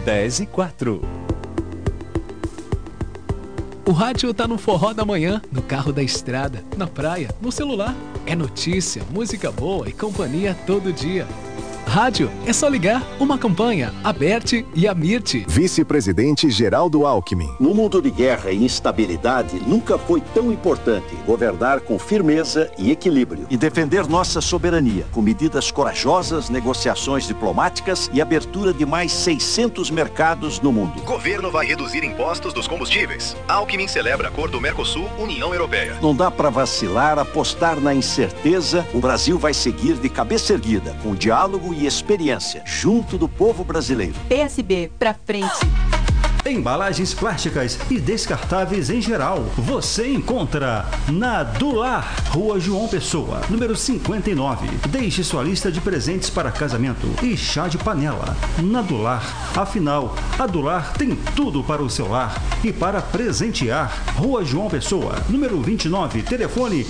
10h04. O rádio tá no forró da manhã, no carro da estrada, na praia, no celular. É notícia, música boa e companhia todo dia. Rádio é só ligar. Uma campanha, a Berti e a Mirti. Vice-presidente Geraldo Alckmin. No mundo de guerra e instabilidade, nunca foi tão importante governar com firmeza e equilíbrio. E defender nossa soberania, com medidas corajosas, negociações diplomáticas e abertura de mais 600 mercados no mundo. O governo vai reduzir impostos dos combustíveis. Alckmin celebra acordo Mercosul-União Europeia. Não dá para vacilar, apostar na incerteza. O Brasil vai seguir de cabeça erguida, com diálogo e experiência, junto do povo brasileiro. PSB, pra frente. Embalagens plásticas e descartáveis em geral, você encontra na Dular, Rua João Pessoa, número 59. Deixe sua lista de presentes para casamento e chá de panela. Na Dular, afinal, a Dular tem tudo para o seu lar e para presentear. Rua João Pessoa, número 29, telefone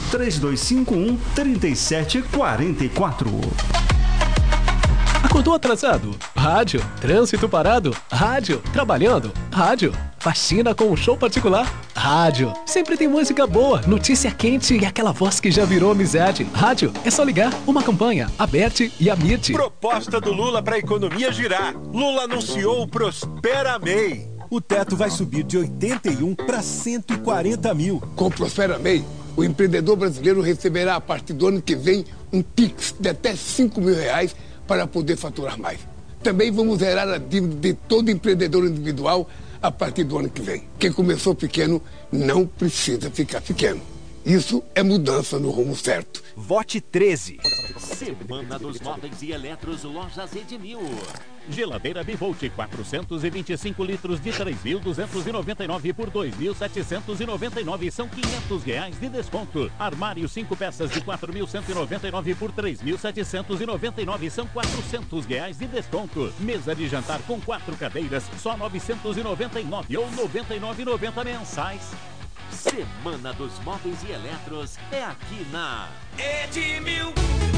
3251-3744. Acordou atrasado? Rádio. Trânsito parado? Rádio. Trabalhando? Rádio. Faxina com um show particular? Rádio. Sempre tem música boa, notícia quente e aquela voz que já virou amizade. Rádio. É só ligar. Uma campanha, a Berti e a Mirti. Proposta do Lula para a economia girar. Lula anunciou o Prospera MEI. O teto vai subir de 81 para 140 mil. Com o Prospera MEI, o empreendedor brasileiro receberá a partir do ano que vem um Pix de até R$5 mil para poder faturar mais. Também vamos zerar a dívida de todo empreendedor individual a partir do ano que vem. Quem começou pequeno não precisa ficar pequeno. Isso é mudança no rumo certo. Vote 13. Semana dos Móveis e Eletros Lojas Edmil. Geladeira Bivolt 425 litros de 3.299 por 2.799, são R$500 de desconto. Armário 5 peças de 4.199 por 3.799, são R$400 de desconto. Mesa de jantar com 4 cadeiras, só 999 ou 99,90 mensais. Semana dos Móveis e Eletros é aqui na Edmil.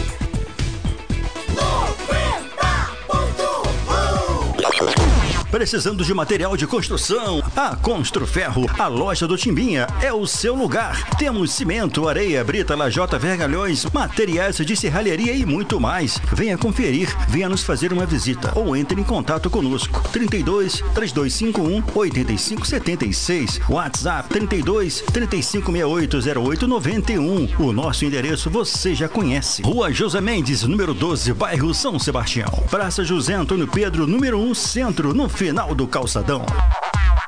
90.1. Precisando de material de construção? A Construferro, a loja do Timbinha, é o seu lugar. Temos cimento, areia, brita, lajota, vergalhões, materiais de serralheria e muito mais. Venha conferir, venha nos fazer uma visita ou entre em contato conosco. 32 3251 8576, WhatsApp 32 3568 0891. O nosso endereço você já conhece. Rua José Mendes, número 12, bairro São Sebastião. Praça José Antônio Pedro, número 1, Centro, no final do calçadão.